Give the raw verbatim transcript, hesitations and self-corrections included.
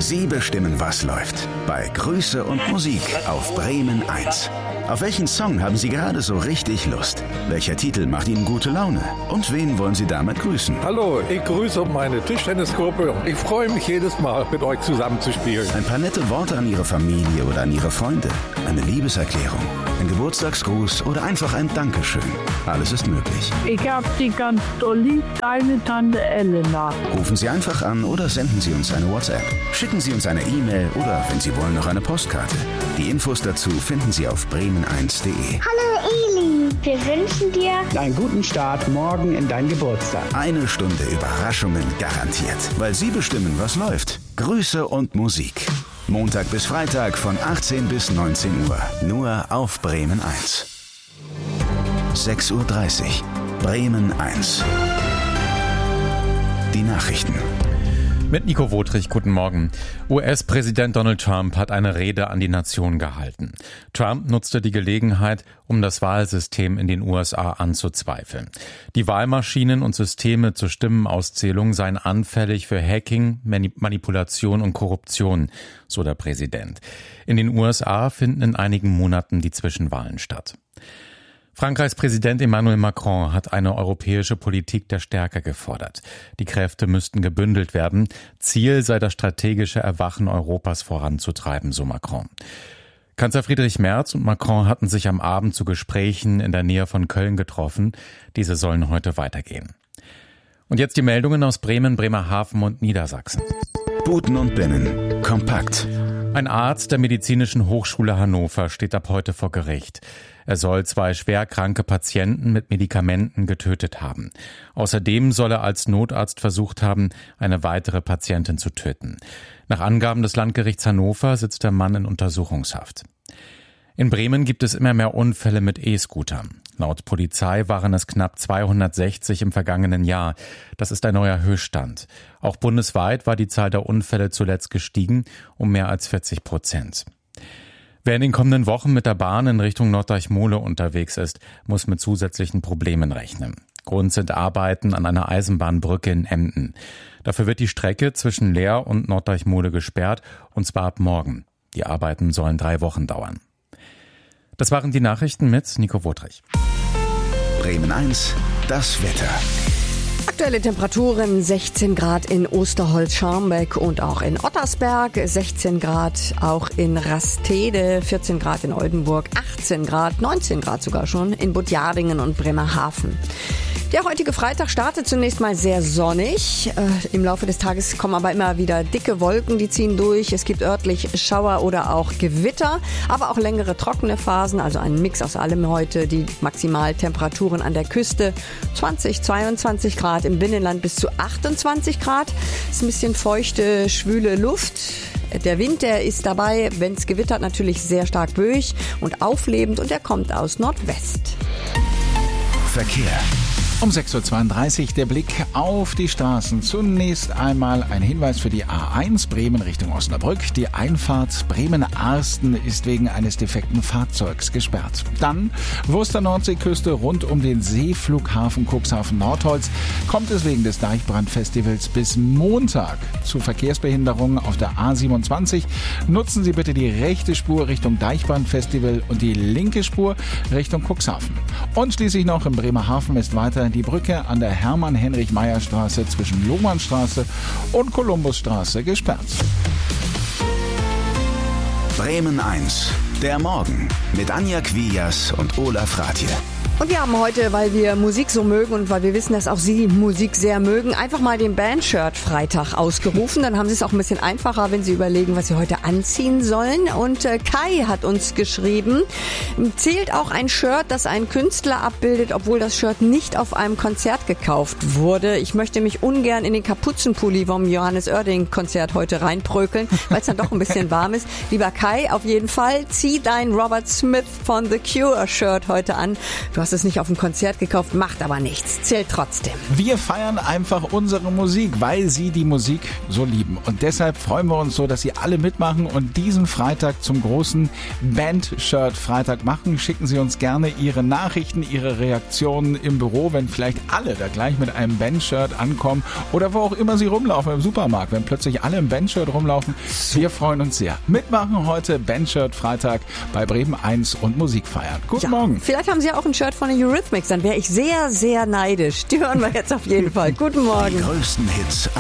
Sie bestimmen, was läuft. Bei Grüße und Musik auf Bremen eins. Auf welchen Song haben Sie gerade so richtig Lust? Welcher Titel macht Ihnen gute Laune? Und wen wollen Sie damit grüßen? Hallo, ich grüße meine Tischtennisgruppe. Ich freue mich jedes Mal, mit euch zusammen zu spielen. Ein paar nette Worte an Ihre Familie oder an Ihre Freunde. Eine Liebeserklärung, ein Geburtstagsgruß oder einfach ein Dankeschön. Alles ist möglich. Ich hab Sie ganz doll lieb, deine Tante Elena. Rufen Sie einfach an oder senden Sie uns eine WhatsApp. Schicken Sie uns eine E-Mail oder, wenn Sie wollen, noch eine Postkarte. Die Infos dazu finden Sie auf bremen eins punkt de. Hallo Eli, wir wünschen dir einen guten Start morgen in deinen Geburtstag. Eine Stunde Überraschungen garantiert, weil Sie bestimmen, was läuft. Grüße und Musik. Montag bis Freitag von achtzehn bis neunzehn Uhr. Nur auf Bremen eins. sechs Uhr dreißig. Bremen eins. Die Nachrichten. Mit Nico Wotrich, guten Morgen. U S-Präsident Donald Trump hat eine Rede an die Nation gehalten. Trump nutzte die Gelegenheit, um das Wahlsystem in den U S A anzuzweifeln. Die Wahlmaschinen und Systeme zur Stimmenauszählung seien anfällig für Hacking, Manipulation und Korruption, so der Präsident. In den U S A finden in einigen Monaten die Zwischenwahlen statt. Frankreichs Präsident Emmanuel Macron hat eine europäische Politik der Stärke gefordert. Die Kräfte müssten gebündelt werden. Ziel sei das strategische Erwachen Europas voranzutreiben, so Macron. Kanzler Friedrich Merz und Macron hatten sich am Abend zu Gesprächen in der Nähe von Köln getroffen. Diese sollen heute weitergehen. Und jetzt die Meldungen aus Bremen, Bremerhaven und Niedersachsen. Buten und Binnen. Kompakt. Ein Arzt der Medizinischen Hochschule Hannover steht ab heute vor Gericht. Er soll zwei schwerkranke Patienten mit Medikamenten getötet haben. Außerdem soll er als Notarzt versucht haben, eine weitere Patientin zu töten. Nach Angaben des Landgerichts Hannover sitzt der Mann in Untersuchungshaft. In Bremen gibt es immer mehr Unfälle mit E-Scootern. Laut Polizei waren es knapp zweihundertsechzig im vergangenen Jahr. Das ist ein neuer Höchststand. Auch bundesweit war die Zahl der Unfälle zuletzt gestiegen um mehr als vierzig Prozent. Wer in den kommenden Wochen mit der Bahn in Richtung Norddeich-Mole unterwegs ist, muss mit zusätzlichen Problemen rechnen. Grund sind Arbeiten an einer Eisenbahnbrücke in Emden. Dafür wird die Strecke zwischen Leer und Norddeich-Mole gesperrt, und zwar ab morgen. Die Arbeiten sollen drei Wochen dauern. Das waren die Nachrichten mit Nico Wotrich. Bremen eins, das Wetter. Aktuelle Temperaturen sechzehn Grad in Osterholz-Scharmbeck und auch in Ottersberg, sechzehn Grad auch in Rastede, vierzehn Grad in Oldenburg, achtzehn Grad, neunzehn Grad sogar schon in Budjadingen und Bremerhaven. Der heutige Freitag startet zunächst mal sehr sonnig. Äh, Im Laufe des Tages kommen aber immer wieder dicke Wolken, die ziehen durch. Es gibt örtlich Schauer oder auch Gewitter, aber auch längere trockene Phasen, also ein Mix aus allem heute. Die Maximaltemperaturen an der Küste zwanzig, zweiundzwanzig Grad, im Binnenland bis zu achtundzwanzig Grad. Es ist ein bisschen feuchte, schwüle Luft. Der Wind, der ist dabei, wenn es gewittert, natürlich sehr stark böig und auflebend, und er kommt aus Nordwest. Verkehr. Um sechs Uhr zweiunddreißig der Blick auf die Straßen. Zunächst einmal ein Hinweis für die A eins Bremen Richtung Osnabrück. Die Einfahrt Bremen-Arsten ist wegen eines defekten Fahrzeugs gesperrt. Dann Wurster-Nordseeküste rund um den Seeflughafen Cuxhaven-Nordholz kommt es wegen des Deichbrandfestivals bis Montag zu Verkehrsbehinderungen auf der A siebenundzwanzig. Nutzen Sie bitte die rechte Spur Richtung Deichbrandfestival und die linke Spur Richtung Cuxhaven. Und schließlich noch in Bremerhaven ist weiter die Brücke an der Hermann-Heinrich-Meyer-Straße zwischen Lohmannstraße und Kolumbusstraße gesperrt. Bremen eins, der Morgen mit Anja Quias und Olaf Rathje. Und wir haben heute, weil wir Musik so mögen und weil wir wissen, dass auch Sie Musik sehr mögen, einfach mal den Bandshirt-Freitag ausgerufen. Dann haben Sie es auch ein bisschen einfacher, wenn Sie überlegen, was Sie heute anziehen sollen. Und äh, Kai hat uns geschrieben, zählt auch ein Shirt, das einen Künstler abbildet, obwohl das Shirt nicht auf einem Konzert gekauft wurde. Ich möchte mich ungern in den Kapuzenpulli vom Johannes Oerding-Konzert heute reinprökeln, weil es dann doch ein bisschen warm ist. Lieber Kai, auf jeden Fall, zieh dein Robert Smith von The Cure-Shirt heute an. Du hast es nicht auf dem Konzert gekauft, macht aber nichts. Zählt trotzdem. Wir feiern einfach unsere Musik, weil Sie die Musik so lieben. Und deshalb freuen wir uns so, dass Sie alle mitmachen und diesen Freitag zum großen Band-Shirt-Freitag machen. Schicken Sie uns gerne Ihre Nachrichten, Ihre Reaktionen im Büro, wenn vielleicht alle da gleich mit einem Band-Shirt ankommen oder wo auch immer Sie rumlaufen im Supermarkt, wenn plötzlich alle im Band-Shirt rumlaufen. Wir freuen uns sehr. Mitmachen heute Band-Shirt-Freitag bei Bremen eins und Musik feiern. Guten ja, Morgen. Vielleicht haben Sie auch ein Shirt von den Eurythmics, dann wäre ich sehr, sehr neidisch. Die hören wir jetzt auf jeden Fall. Guten Morgen. Die größten Hits